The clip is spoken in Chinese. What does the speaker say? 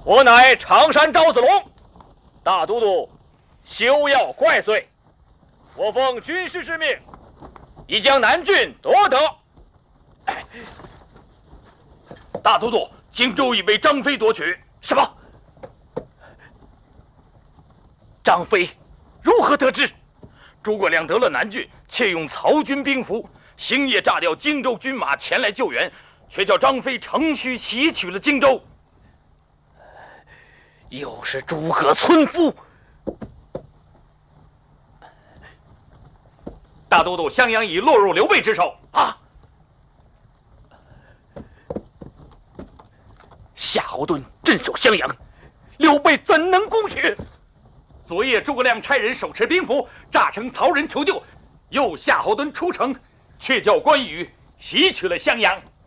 我乃常山赵子龙，大都督，休要怪罪。我奉军师之命，已将南郡夺得。 大都督，荆州已被张飞夺取。 什么？张飞如何得知？ 诸葛亮得了南郡，窃用曹军兵符，星夜炸掉荆州军马前来救援，却叫张飞乘虚袭取了荆州。 又是诸葛村夫。 大都督，襄阳已落入刘备之手啊！夏侯惇镇守襄阳，刘备怎能攻取？ 昨夜诸葛亮差人手持兵符，诈称曹仁求救，诱夏侯惇出城，却叫关羽袭取了襄阳。